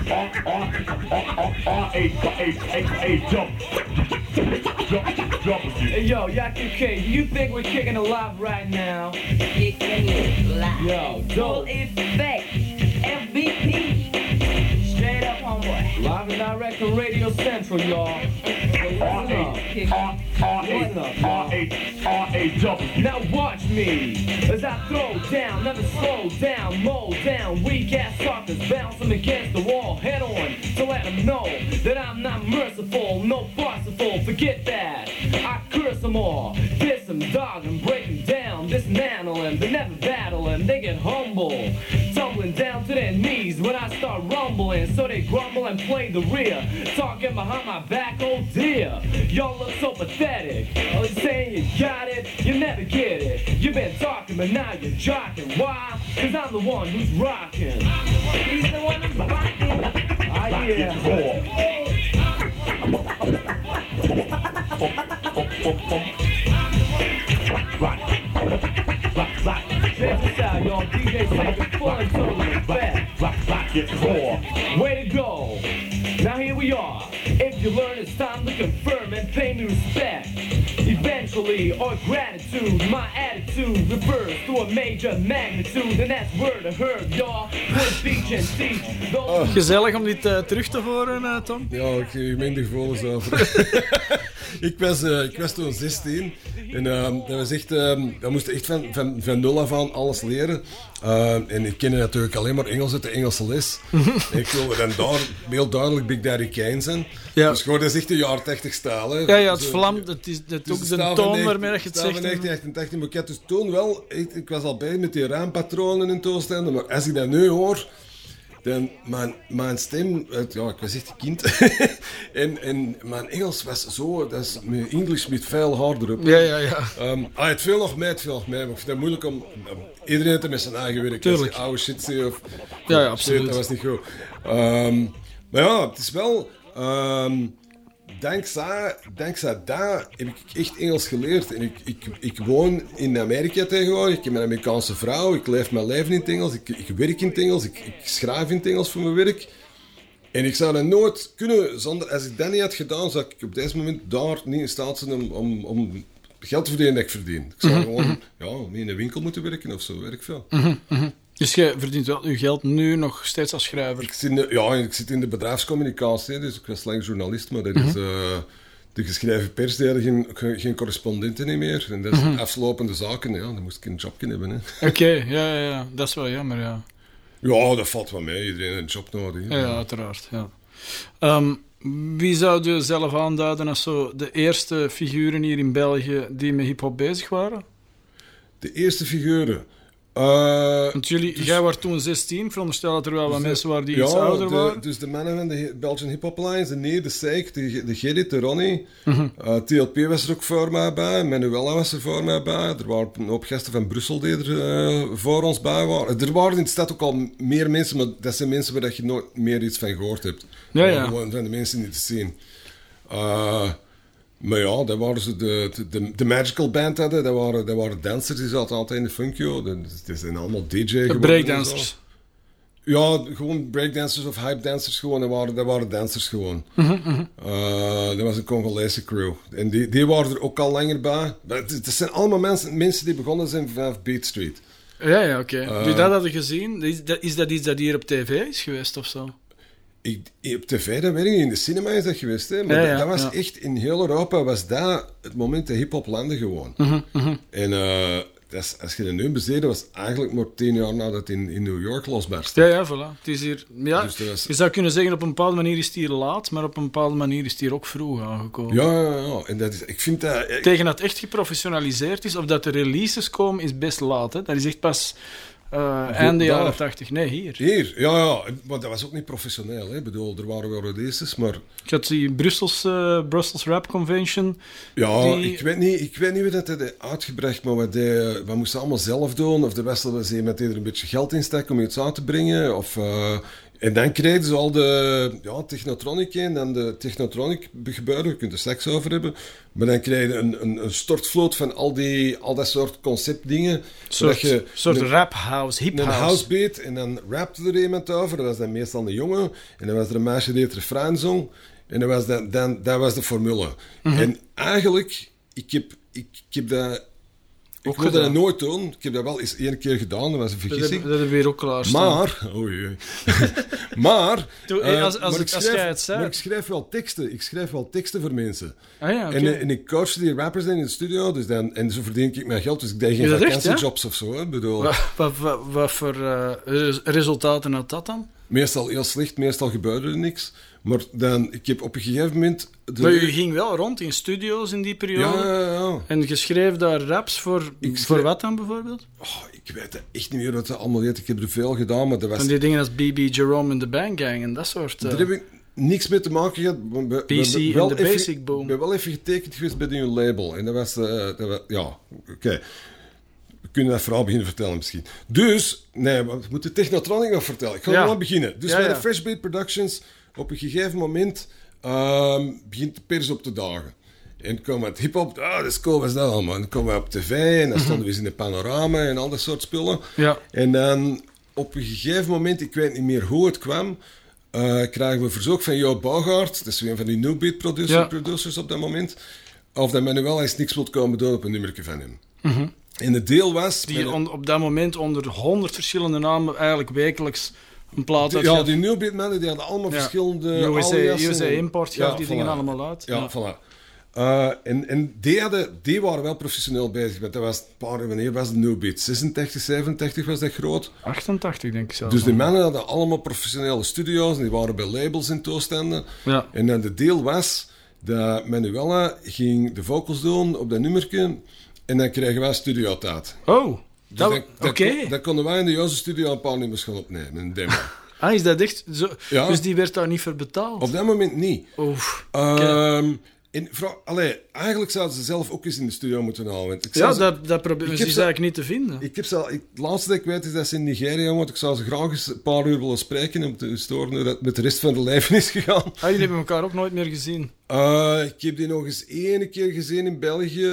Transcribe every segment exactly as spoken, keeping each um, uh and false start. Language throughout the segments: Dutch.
Hey yo, Yaku K, do you think we're kicking alive right now? Kicking it live. Yo, Full dope. effect. F B P. Straight up, homeboy. Live and direct on Radio Central, y'all. Listen up. Listen up, y'all. Now watch me as I throw down, never slow down, mow down. Weak ass suckers bounce them against the wall head on. So let them know that I'm not merciful, no farciful. Forget that. I curse them all, diss them, dog them, break them down, dismantle them. They never battle them, they get humble, tumbling down to their knees when I start rumbling. So they grumble and play the rear, talking behind my back, oh dear. Y'all look so pathetic. Oh, you saying you got it, you never get it. You've been talking, but now you're jocking. Why? Cause I'm the one who's rocking. He's the one who's rocking. Ah, yeah. Check this out, y'all. D J Sagan, full and total respect. Way to go. Now here we are. If you learn, it's time to confirm and pay me respect. Eventually, or gratitude, my attitude refers to a major magnitude, and that's word of herb, y'all. Good beach and teach. Those Gezellig om dit uh, terug te horen, uh, Tom. Ja, ik geef je minder gevoelens over. ik, was, uh, ik was toen zestien en uh, dat was echt, uh, we moesten echt van, van, van nul af aan alles leren. Uh, en ik kende natuurlijk alleen maar Engels uit de Engelse les. En ik wilde dan daar heel duidelijk Big Daddy Kane zijn. Ja. Dus gewoon, dat is echt een jaar tachtig staal. Hè. Ja, ja, het Zo, vlam, dat is dat dus ook de de staal toon van waarmee je het staal zegt. van negentien achtentachtig, maar ik had dus toen wel, ik, ik was al bij met die raampatronen en toestanden, maar als ik dat nu hoor, dan mijn, mijn stem, het, ja, ik was echt een kind, en, en mijn Engels was zo, dat is mijn Engels met veel harder op. Ja, ja, ja. Um, ah, het veel nog mee, het veel nog mee, maar ik vind het moeilijk om, um, iedereen heeft er met zijn eigen werk. Tuurlijk. Als je oude shit ziet of... Ja, ja, of absoluut. shit, dat was niet goed. Um, maar ja, het is wel... Um, dankzij, dankzij dat heb ik echt Engels geleerd. En ik, ik, ik woon in Amerika tegenwoordig. Ik heb een Amerikaanse vrouw. Ik leef mijn leven in het Engels. Ik, ik werk in het Engels. Ik, ik schrijf in het Engels voor mijn werk. En ik zou dat nooit kunnen zonder... Als ik dat niet had gedaan, zou ik op deze moment daar niet in staat zijn om, om, om geld te verdienen dat ik verdien. Ik zou gewoon ja, in een winkel moeten werken of zo, werk veel. Mm-hmm, mm-hmm. Dus je verdient wel je geld nu nog steeds als schrijver? Ik zit in de, ja, ik zit in de bedrijfscommunicatie, dus ik was lang journalist, maar dat is... Uh, de geschreven pers, die hadden geen, geen correspondenten niet meer. En dat is mm-hmm. aflopende zaken, ja, dan moest ik een jobje hebben. Oké, okay, ja, ja, ja, dat is wel jammer, ja. Ja, dat valt wel mee. Iedereen heeft een job nodig. Ja, ja, uiteraard, ja. Um, wie zou je zelf aanduiden als zo de eerste figuren hier in België die met hip-hop bezig waren? De eerste figuren? Uh, Want jullie, dus, jij was toen zestien, ik veronderstel dat er wel wat dus mensen waren die ja, iets ouder de, waren. Dus de mannen van de Belgian Hip Hop Alliance, de Nee, de Seik, de, de Gerrit, de Ronnie. Mm-hmm. Uh, T L P was er ook voor mij bij, Manuela was er voor mij bij. Er waren een hoop gasten van Brussel die er uh, voor ons bij waren. Er waren in de stad ook al meer mensen, maar dat zijn mensen waar je nooit meer iets van gehoord hebt. Ja, ja. Gewoon van de mensen niet te zien. Uh, Maar ja, dat waren ze de, de, de Magical Band hadden, dat waren, dat waren dansers, die zaten altijd in de funkio. Dat, dat zijn allemaal D J geworden. Breakdancers. Ja, gewoon breakdancers of hype dancers gewoon, dat waren, dat waren dansers gewoon. Mm-hmm, mm-hmm. Uh, dat was een Congolese crew. En die, die waren er ook al langer bij. Het, het zijn allemaal mensen, mensen die begonnen zijn vanaf Beat Street. Ja, ja, oké. Okay. Uh, dus dat hadden gezien. Is dat, is dat iets dat hier op tv is geweest of zo? Ik, op tv, dat weet ik niet. In de cinema is dat geweest. Hè? Maar ja, dat, ja, dat was ja. echt... In heel Europa was dat het moment dat hip-hop landde gewoon. Mm-hmm, mm-hmm. En uh, dat is, als je dat nu bezeert, dat was eigenlijk maar tien jaar nadat het in, in New York losbarstte. Ja, ja, voilà. Het is hier... Ja, dus was... je zou kunnen zeggen, op een bepaalde manier is het hier laat, maar op een bepaalde manier is het hier ook vroeg aangekomen. Ja, ja, ja. En dat is... Ik vind dat... Tegen dat het echt geprofessionaliseerd is, of dat de releases komen, is best laat. Hè? Dat is echt pas... Uh, einde jaren tachtig. Nee, hier. Hier, ja, ja. Maar dat was ook niet professioneel. Hè. Ik bedoel, er waren wel releases, maar... Ik had die Brussels, uh, Brussels Rap Convention. Ja, die... ik, weet niet, ik weet niet hoe dat had uitgebracht, maar wat die, we moesten allemaal zelf doen. Of er was wel eens iemand die er een beetje geld in stak om iets uit te brengen. Of uh, En dan kregen ze al de ja, Technotronic en dan de Technotronic gebeuren, we kunnen er straks over hebben. Maar dan krijg je een, een, een stortvloot van al, die, al dat soort conceptdingen. Een soort, je soort een, rap house, hip een house. housebeat en dan rapte er iemand over. Dat was dan meestal een jongen. En dan was er een meisje die het refrein zong. En dat was, dan, dan, dat was de formule. Mm-hmm. En eigenlijk, ik heb, ik, ik heb dat... Ik wilde dat nooit doen. Ik heb dat wel eens één keer gedaan. Dat was een vergissing. Dat, dat hebben we weer ook klaarstaan. Maar... Oei, oei. maar... Doe, uh, als, als, maar, ik, ik als schrijf, jij het zei... maar ik schrijf wel teksten. Ik schrijf wel teksten voor mensen. Ah, ja, okay. en, en ik coach die rappers dan in de studio. Dus dan, en zo verdien ik mijn geld. Dus ik deed geen vakantiejobs ja? of zo. Hè, bedoel. Wat, wat, wat, wat voor uh, resultaten had dat dan? Meestal heel slecht. Meestal gebeurde er niks. Maar dan, ik heb op een gegeven moment... De... Maar je ging wel rond in studio's in die periode? Ja, ja, ja. En je schreef daar raps voor, schreef... voor wat dan bijvoorbeeld? Oh, ik weet het echt niet meer wat dat allemaal heet. Ik heb er veel gedaan, maar dat was... Van die dingen als B B Jerome en de Bang Gang en dat soort... Uh... Daar heb ik niks mee te maken gehad. P C en de Basic Boom. Ik ben wel even getekend geweest bij die label. En dat was... Uh, dat was ja, oké. Okay. We kunnen dat verhaal beginnen vertellen misschien. Dus, nee, we moeten Technotronic nog vertellen. Ik ga ja. gewoon beginnen. Dus ja, bij ja. de Fresh Beat Productions, op een gegeven moment... Um, begint de pers op te dagen. En kwam het hip-hop, ah, dat is cool, wat is dat allemaal? En dan kwamen we op tv en dan stonden we eens in de panorama en al dat soort spullen. Ja. En dan op een gegeven moment, ik weet niet meer hoe het kwam, uh, krijgen we een verzoek van Jo Bogaert, dat is een van die New Beat producer, ja. producers op dat moment, of dat Manuela eens niks wilt komen doen op een nummertje van hem. Mm-hmm. En het deel was... Die on, op dat moment onder honderd verschillende namen eigenlijk wekelijks... Een plaat die, ja, die New Beat mannen die hadden allemaal ja. verschillende U S A, U S A Import gaf ja, die voilà. dingen allemaal uit. Ja, ja. Voilà. Uh, en en die, hadden, die waren wel professioneel bezig. Want dat was een paar, wanneer was de New Beat? zesentachtig, zevenentachtig was dat groot. achtentachtig denk ik zelf. Dus die mannen hadden allemaal professionele studio's en die waren bij labels in toestanden. Ja. En dan de deal was dat Manuela ging de vocals doen op dat nummertje en dan kregen wij studiotijd. Oh! Dus dan, dan, okay. kon, dan konden wij in de juiste studio een paar nummers gaan opnemen, een demo. Ah, is dat echt zo? Ja. Dus die werd daar niet voor betaald? Op dat moment niet. Oef. Um, en vrouw, allee, eigenlijk zouden ze zelf ook eens in de studio moeten halen. Want ik ja, ze, dat, dat probleem is eigenlijk niet te vinden. Ik heb ze, ik, het laatste dat ik weet is dat ze in Nigeria, want ik zou ze graag eens een paar uur willen spreken om te storen hoe dat met de rest van de leven is gegaan. Ah, jullie hebben elkaar ook nooit meer gezien? Uh, ik heb die nog eens één keer gezien in België.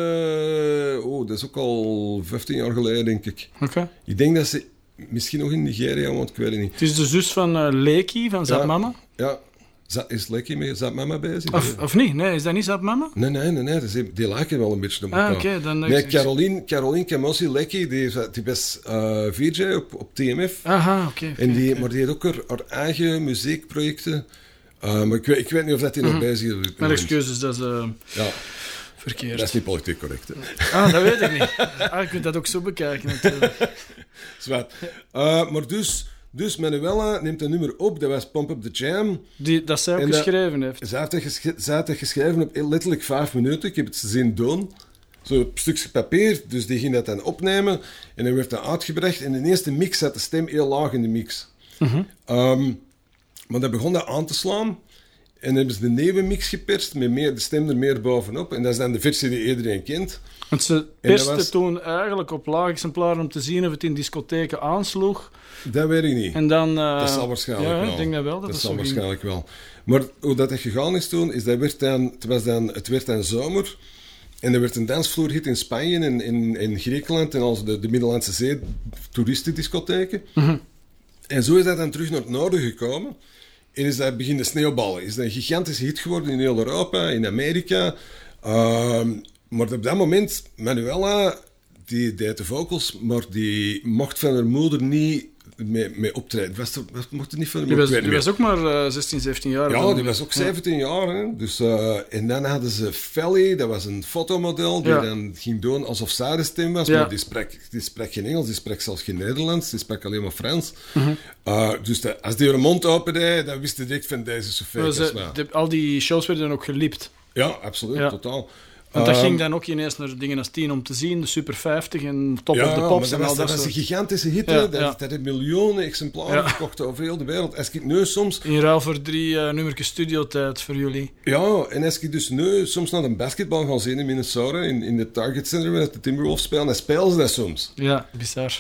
Oh, dat is ook al vijftien jaar geleden, denk ik. Oké. Okay. Ik denk dat ze misschien nog in Nigeria, want ik weet het niet. Het is de zus van uh, Leki, van Zap Mama? Ja. ja. Is Leki met Zap Mama bezig? Of, of niet? Nee, is dat niet Zap Mama? Nee, nee, nee. nee. Die, die lijken wel een beetje op elkaar. Ah, oké. Okay, nee, Caroline, Caroline Camossi Leki, die, die was uh, V J op, op T M F. Aha, oké. Okay, okay, die, okay. Maar die heeft ook haar, haar eigen muziekprojecten. Uh, maar ik weet, ik weet niet of dat die mm-hmm. nog bezig is. Mijn excuses, dat is... Uh... Ja. Verkeerd. Dat is niet politiek correct. Hè? Ah, dat weet ik niet. Ah, je kunt dat ook zo bekijken natuurlijk. Zwart. Uh, maar dus, dus Manuela neemt een nummer op, dat was Pump Up The Jam. Die, dat zij ook en geschreven dat, heeft. Zij heeft dat gesche- zij heeft dat geschreven op letterlijk vijf minuten. Ik heb het gezien doen. Zo een stukje papier, dus die ging dat dan opnemen. En dan werd dat uitgebracht. En in de eerste mix zat de stem heel laag in de mix. Mm-hmm. Um, maar dan begon dat aan te slaan. En dan hebben ze de nieuwe mix geperst, met meer, de stem er meer bovenop. En dat is dan de versie die iedereen kent. Want ze persten was... toen eigenlijk op laag exemplaren om te zien of het in discotheken aansloeg. Dat weet ik niet. En dan, uh... dat zal waarschijnlijk ja, wel. Ik denk dat wel. Dat, dat, dat zal ging... waarschijnlijk wel. Maar hoe dat gegaan is toen, is dat werd dan, het, was dan, het werd dan zomer. En er werd een dansvloerhit in Spanje en in, in Griekenland en als de, de Middellandse Zee toeristendiscotheken. Mm-hmm. En zo is dat dan terug naar het noorden gekomen. En is dat beginnen sneeuwballen. Is dat een gigantische hit geworden in heel Europa, in Amerika. Uh, maar op dat moment, Manuela, die deed de vocals, maar die mocht van haar moeder niet mee, mee optreden. Was, was, mocht er niet van haar die was, die was ook maar uh, zestien, zeventien jaar. Ja, die was ook zeventien ja. jaar. Hè? Dus, uh, en dan hadden ze Felly, dat was een fotomodel, die ja. dan ging doen alsof zij de stem was. Ja. Maar die sprak, die sprak geen Engels, die sprak zelfs geen Nederlands, die sprak alleen maar Frans. Mm-hmm. Uh, dus de, als die haar mond opende, dan wist je direct van deze zo fake als uh, de, Al die shows werden ook geliept. Ja, absoluut, ja. totaal. Want dat um, ging dan ook ineens naar dingen als tien om te zien, de Super vijftig en Top ja, of the Pops en al dat dat was soort... een gigantische hit, ja, dat, ja. dat heeft miljoenen exemplaren ja. gekocht over heel de wereld. Als ik nu soms... In ruil voor drie uh, nummertjes studiotijd voor jullie. Ja, en als ik dus nu soms naar een basketbal ga zien in Minnesota, in, in de Target Center, waar de Timberwolves spelen, dan spelen ze dat soms. Ja, bizar.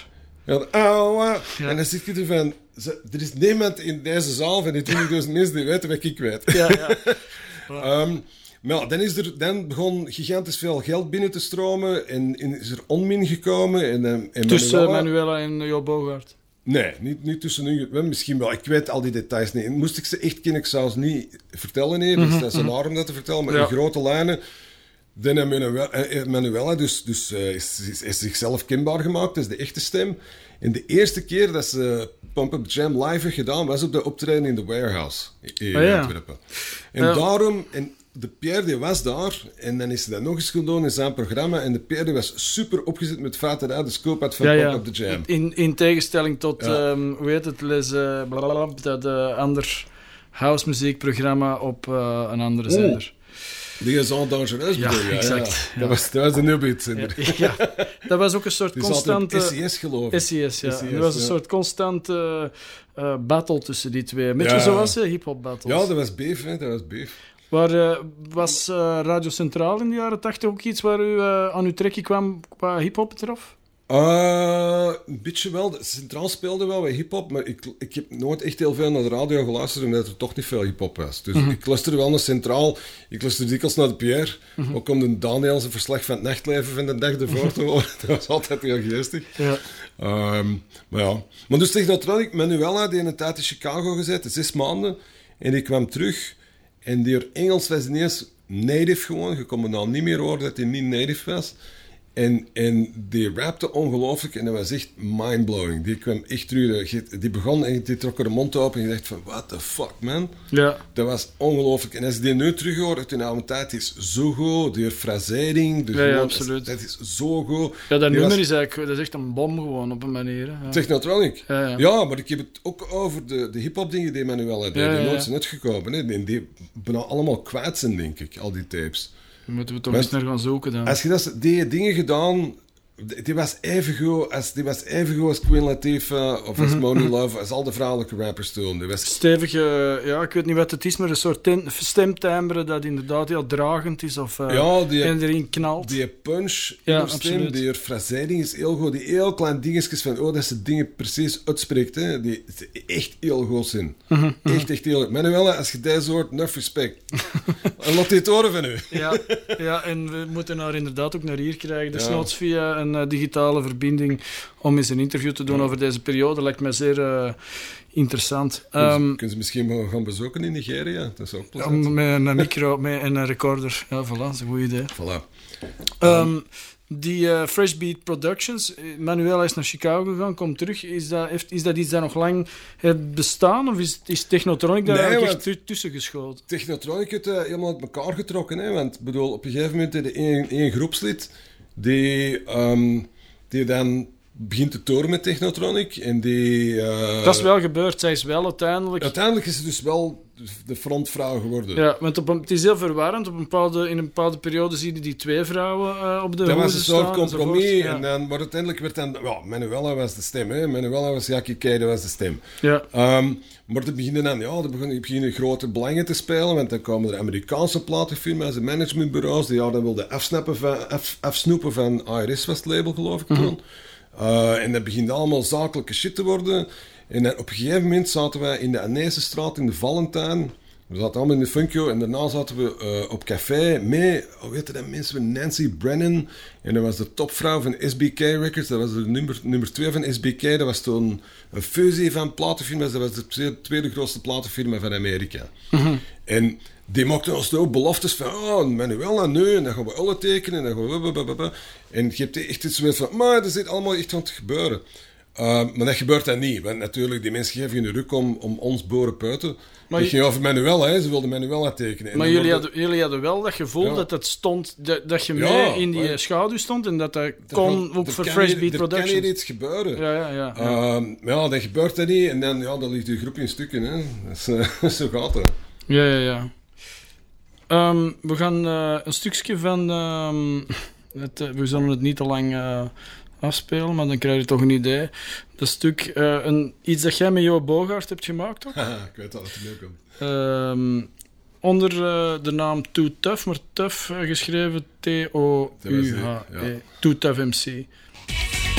Ja, ouwe. Ja. En dan zit je er van... ze- Er is niemand in deze zaal van die twintigduizend mensen die weten wat ik weet. Ja, ja. Ehm, maar ja, dan, is er, dan begon gigantisch veel geld binnen te stromen en, en is er onmin gekomen. En, en, en Tussen Manuela- Manuela en Jo Bogaert. Nee, niet, niet tussen nu. Wel, misschien wel. Ik weet al die details niet. En moest ik ze echt kennen, ik zou ze niet vertellen. Nee. Dus dat is een raar om dat te vertellen. Maar Ja. in grote lijnen... Dan heeft Manuela, eh, Manuela dus, dus, uh, is, is, is zichzelf kenbaar gemaakt. Dat is de echte stem. En de eerste keer dat ze Pump Up the Jam live heeft gedaan, was op de optreden in de Warehouse in Oh, ja. Antwerpen. En Ja. daarom... En de Pierre die was daar, en dan is ze dat nog eens gedaan in zijn programma. En de Pierre die was super opgezet met het feit dat hij de scope had van Ja, ja. Pump Up the Jam. In, in tegenstelling tot, Ja. ehm, hoe heet het, les, uh, blablabla, dat uh, ander housemuziekprogramma op uh, een andere Oeh. zender. Die is al dangereus, Ja, bedoel je? exact, ja. Dat, was, dat was de Nubit-zender. Ja, ja, dat was ook een soort Die zat constante... op S I S, geloof ik. S I S, ja. S I S, Er was een ja. soort constante uh, battle tussen die twee. Een beetje Ja. zoals de hip-hop battles. Ja, dat was beef, hè. Dat was beef. Waar, uh, was uh, Radio Centraal in de jaren tachtig ook iets waar u uh, aan uw trekje kwam qua hip-hop betrof? Uh, een beetje wel. Centraal speelde wel bij hip-hop, maar ik, ik heb nooit echt heel veel naar de radio geluisterd, omdat er toch niet veel hip-hop was. Dus Mhm. ik luisterde wel naar Centraal. Ik luisterde dikwijls naar de Pierre. Mhm. Ook om de Daniel zijn verslag van het nachtleven van de dag ervoor te horen. Dat was altijd heel geestig. Ja. Um, maar ja. Maar dus Technotronic, Manuela, die in een tijd in Chicago gezeten, zes maanden. En die kwam terug. En die Engels was ineens native gewoon. Je kon me nou niet meer horen dat hij niet native was. En, en die rapte ongelooflijk en dat was echt mindblowing. Die kwam echt terug. Die begon en die trok er de mond open en je dacht van, what the fuck, man? Ja. Dat was ongelooflijk. En als je die nu terug hoort uit de oude tijd, die is zo goed. Die frasering, de Ja, ja, gewoon- absoluut. Dat is zo goed. Ja, dat Die nummer was- is eigenlijk dat is echt een bom gewoon op een manier. Hè. Ja. Technotronic. Ja, ja. Ja, maar ik heb het ook over de, de hip-hop dingen die Manuela deed. Ja, ja, Die ja. nooit zijn uitgekomen. Hè. Die, die bijna allemaal kwijt zijn, denk ik, al die tapes. Dan moeten we toch Maar- eens naar gaan zoeken dan. Als je dat, die dingen gedaan, die was even goed als, die was even goed als Queen Latifah of Mhm. als Moni Love, als al de vrouwelijke rappers toen. Die was, Stevige, ja, ik weet niet wat het is, maar een soort ten- stemtimbre dat inderdaad heel dragend is of uh, ja, die, en erin knalt. die punch in Ja, haar stem, absoluut. die frasering is heel goed. Die heel kleine dingetjes van, oh, dat ze dingen precies uitspreekt, hè. Die is echt heel goed zijn. Mhm, Echt, echt heel goed. Manuela, als je deze hoort, enough respect. En laat dit horen van u. Ja, ja, en we moeten haar inderdaad ook naar hier krijgen. Dus Ja. noods via een uh, digitale verbinding om eens een interview te doen over deze periode. Lijkt mij zeer uh, interessant. Kunnen ze- Um, kunnen ze misschien wel gaan bezoeken in Nigeria? Dat is ook plezant. ja, met een micro met en een recorder. Ja, voilà, dat is een goed idee. Voilà. Um, die uh, Fresh Beat Productions, eh, Manuela is naar Chicago gegaan, komt terug. Is dat, heeft, is dat iets dat nog lang heeft bestaan? Of is, is Technotronic daar Nee, eigenlijk want- echt tu- tussen geschoten? Technotronic heeft uh, helemaal uit elkaar getrokken. Hè? Want bedoel, op een gegeven moment had je één, één groepslid die, ehm, die dan begint te toren met Technotronic. En die, eh, Dat is wel gebeurd. Zij is wel uiteindelijk... Uiteindelijk is ze dus wel de frontvrouw geworden. Ja, want op een, het is heel verwarrend. Op een bepaalde, in een bepaalde periode zie je die twee vrouwen uh, op de Dat was hoede een soort staan compromis. enzovoort. En dan, maar uiteindelijk werd dan... Ja, Manuela was de stem. Hè? Manuela was Jackie Kay, dat was de stem. Ja. Ehm, maar er beginnen dan... Ja, er beginnen, beginnen grote belangen te spelen. Want dan komen er Amerikaanse platenfirma's en managementbureaus die ja, dan wilden afsnappen van, af, afsnoepen van I R S was het label, geloof ik toen. Uh, en dat begint allemaal zakelijke shit te worden. En dan op een gegeven moment zaten wij in de Anesestraat in de Valentijn. We zaten allemaal in de Funkio en daarna zaten we uh, op café met, hoe heette dat mensen, Nancy Brennan. En dat was de topvrouw van S B K Records. Dat was de nummer, nummer twee van S B K. Dat was toen een fusie van platenfirma's. Dat was de tweede, tweede grootste platenfirma van Amerika. Mm-hmm. En die maakten ons ook beloftes van, oh, Manuela, nu, en dan gaan we alle tekenen, en dan gaan we... Blablabla. En je hebt echt iets van, maar er zit allemaal echt aan het gebeuren. Uh, maar dat gebeurt dan niet, want natuurlijk, die mensen geven je een ruk om, om ons borenpuiten. Maar Het je- ging over Manuela, hè. Ze wilden Manuela tekenen. En Maar dan jullie wordt hadden, jullie hadden wel dat gevoel Ja. dat het stond, dat, dat je Ja, mee in die maar- schaduw stond en dat dat er kon gaat- ook er voor kan Fresh hier- Beat Er kan Productions. hier iets gebeuren. Ja, ja, ja. ja. Uh, ja, dat gebeurt dat niet. En dan, ja, dan ligt de groep in stukken. Hè. Dat is, uh, zo gaat het. Ja, ja, ja. Ehm, we gaan eh, een stukje van... ehm, het, eh, we zullen het niet te lang eh, afspelen, maar dan krijg je toch een idee. Dat stuk, eh, een, iets dat jij met Jo Bogaert hebt gemaakt ook. Haha, ik weet al dat het nu komt. Ehm, onder eh, de naam Too Tough, maar Tough eh, geschreven T O U H E. Ja. Too Tough M C.